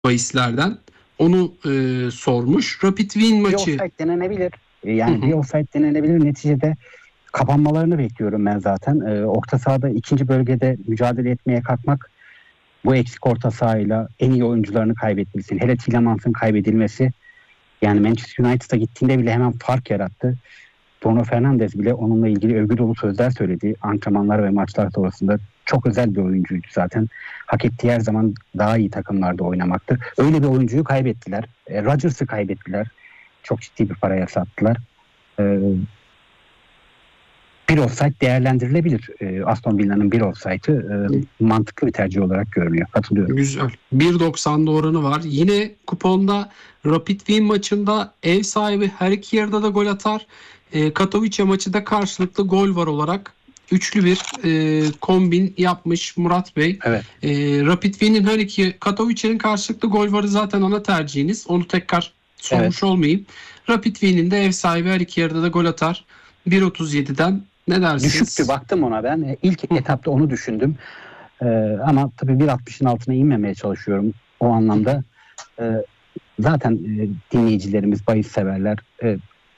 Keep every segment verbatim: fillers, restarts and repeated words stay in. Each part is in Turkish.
bahislerden. Onu e, sormuş. Rapid Wien Bir maçı. offside denenebilir. E, Yani Hı hı. bir offside denenebilir. Neticede kapanmalarını bekliyorum ben zaten. E, orta sahada ikinci bölgede mücadele etmeye kalkmak, bu eksik orta sahayla en iyi oyuncularını kaybetmesin. Hele Tielemans'ın kaybedilmesi, yani Manchester United'a gittiğinde bile hemen fark yarattı. Bruno Fernandes bile onunla ilgili övgü dolu sözler söyledi. Antrenmanlar ve maçlar sonrasında çok özel bir oyuncuydu zaten. Hak ettiği her zaman daha iyi takımlarda oynamaktı. Öyle bir oyuncuyu kaybettiler. E, Rodgers'ı kaybettiler. Çok ciddi bir paraya sattılar. E, bir offside değerlendirilebilir. E, Aston Villa'nın bir offside'ı e, mantıklı bir tercih olarak görünüyor. Katılıyorum. Güzel. bir doksanda oranı var. Yine kuponda Rapid Wien maçında ev sahibi her iki yarıda da gol atar. E, Katowice maçı da karşılıklı gol var olarak üçlü bir e, kombin yapmış Murat Bey. Evet. E, Rapid Wien'in her iki, Katowice'nin karşılıklı gol varı zaten ana tercihiniz. Onu tekrar sormuş Evet. olmayayım. Rapid Wien'in de ev sahibi her iki yarıda da gol atar. bir otuz yediden ne dersiniz? Düşüktü, baktım ona ben. E, İlk etapta onu düşündüm. E, ama tabii bir altmışın altına inmemeye çalışıyorum o anlamda. E, zaten e, dinleyicilerimiz, bahis severler e,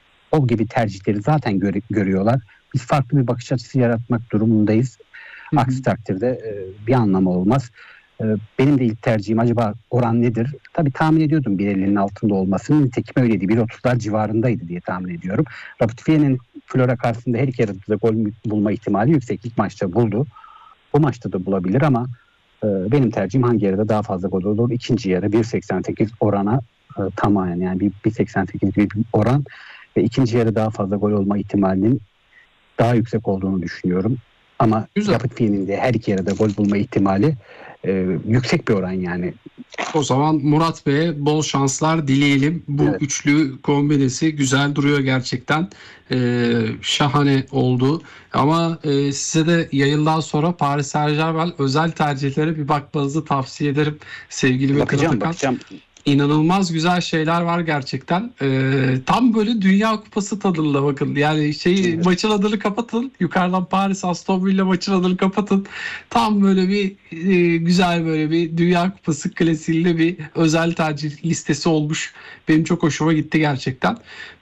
o gibi tercihleri zaten gör- görüyorlar. Biz farklı bir bakış açısı yaratmak durumundayız. Hı hı. Aksi takdirde e, bir anlamı olmaz. E, benim de ilk tercihim acaba oran nedir? Tabii tahmin ediyordum bir ellinin altında olmasını. Nitekim öyleydi. bir otuzlar civarındaydı diye tahmin ediyorum. Rapid Wien'in Flora karşısında her iki yarıda da gol bulma ihtimali yüksek. İlk maçta buldu. Bu maçta da bulabilir ama e, benim tercihim hangi yarıda daha fazla gol olur? İkinci yarı bir seksen sekiz orana e, tamamen, yani bir bir seksen sekiz gibi bir oran ve ikinci yarı daha fazla gol olma ihtimalinin daha yüksek olduğunu düşünüyorum. Ama Güzel. Rapid Wien'in de her iki yarıda gol bulma ihtimali e, yüksek bir oran yani. O zaman Murat Bey'e bol şanslar dileyelim. Bu Evet. üçlü kombinesi güzel duruyor gerçekten. Ee, şahane oldu. Ama e, size de yayından sonra Paris Saint-Germain özel tercihlere bir bakmanızı tavsiye ederim sevgili Metin Bakacağım Atakan. bakacağım. İnanılmaz güzel şeyler var gerçekten. Ee, tam böyle Dünya Kupası tadında bakın. Yani şey, Evet. maçın adını kapatın. Yukarıdan Paris Aston Villa maçın adını kapatın. Tam böyle bir e, güzel, böyle bir Dünya Kupası klasiğinde bir özel tercih listesi olmuş. Benim çok hoşuma gitti gerçekten.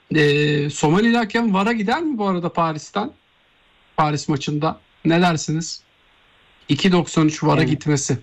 Ee, Somalili hakem VAR'a gider mi bu arada Paris'ten? Paris maçında. Ne dersiniz? iki doksan üç VAR'a Yani, gitmesi.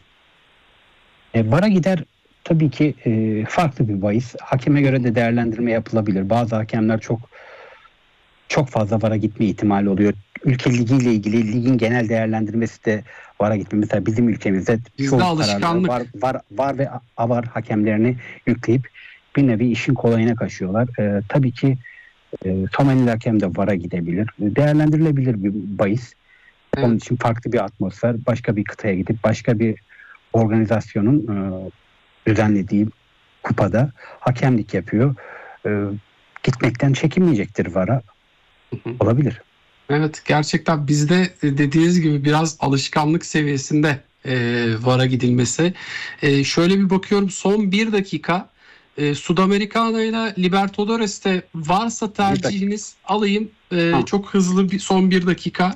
E, VAR'a gider tabii ki, e, farklı bir bahis. Hakeme göre de değerlendirme yapılabilir. Bazı hakemler çok çok fazla VAR'a gitme ihtimali oluyor. Ülke ligiyle ilgili ligin genel değerlendirmesi de VAR'a gitme. Mesela bizim ülkemizde Bizde çoğu alışkanlık. kararları VAR, VAR, VAR ve AVAR hakemlerini yükleyip bir nevi işin kolayına kaşıyorlar. E, tabii ki e, Somalili hakem de VAR'a gidebilir. Değerlendirilebilir bir bahis. Onun Evet. için farklı bir atmosfer, başka bir kıtaya gidip başka bir organizasyonun e, düzenlediği kupada hakemlik yapıyor. E, gitmekten çekinmeyecektir VAR'a. Olabilir. Evet, gerçekten bizde dediğiniz gibi biraz alışkanlık seviyesinde e, VAR'a gidilmesi. E, şöyle bir bakıyorum, son bir dakika e, Sudamericana ile Libertadores'te varsa tercihiniz alayım. E, Ha. çok hızlı bir son bir dakika.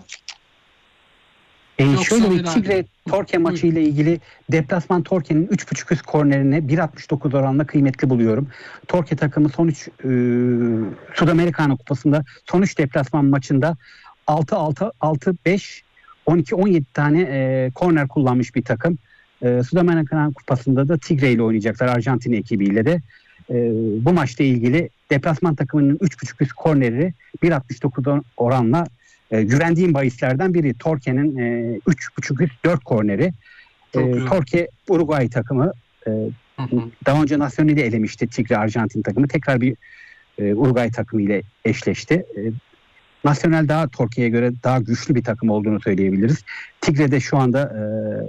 E, Yoksa şöyle bir neler? Tigre Torke maçı ile ilgili deplasman Torke'nin üç buçuk üst kornerini bir altmış dokuz oranla kıymetli buluyorum. Torke takımı son üç e, Sudamericana Kupası'nda son üç deplasman maçında altı altı altı beş on iki on yedi tane e, korner kullanmış bir takım. E, Sudamericana Kupası'nda da Tigre ile oynayacaklar, Arjantin ekibiyle de. E, bu maçla ilgili deplasman takımının üç buçuk üst korneri bir altmış dokuz oranla E, güvendiğim bahislerden biri. Torke'nin e, üç buçuk üst dört korneri. Çok E, güzel. Torke Uruguay takımı. E, Hı hı. daha önce Nacional'i elemişti Tigre Arjantin takımı. Tekrar bir e, Uruguay takımı ile eşleşti. E, Nacional daha Torke'ye göre daha güçlü bir takım olduğunu söyleyebiliriz. Tigre de şu anda e,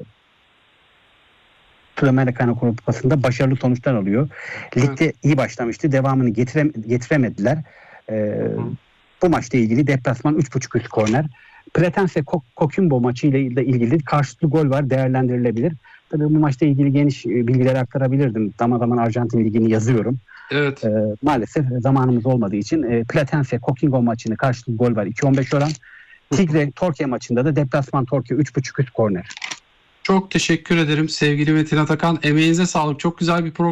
Sudamericana Kupası'nda başarılı sonuçlar alıyor. Ligde Evet. iyi başlamıştı. Devamını getire, getiremediler. E, bu maçla ilgili deplasman üç buçuk üst korner. Platense Coquimbo maçı ile ilgili karşılıklı gol var, değerlendirilebilir. Tabii bu maçla ilgili geniş bilgiler aktarabilirdim. Zaman zaman Arjantin Ligi'ni yazıyorum. Evet. E, maalesef zamanımız olmadığı için e, Platense Coquimbo maçını karşılıklı gol var, iki on beş oran. Tigre Torke maçında da deplasman Torke üç buçuk üst korner. Çok teşekkür ederim sevgili Metin Atakan. Emeğinize sağlık. Çok güzel bir program.